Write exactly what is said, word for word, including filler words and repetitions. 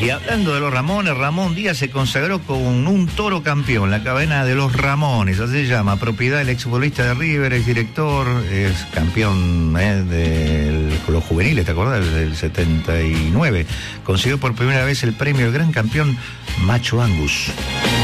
Y hablando de los Ramones, Ramón Díaz se consagró con un toro campeón, la cadena de los Ramones, así se llama, propiedad del exfutbolista de River, ex director, es campeón eh, de los juveniles, ¿te acordás? Del setenta y nueve. Consiguió por primera vez el premio del gran campeón Macho Angus.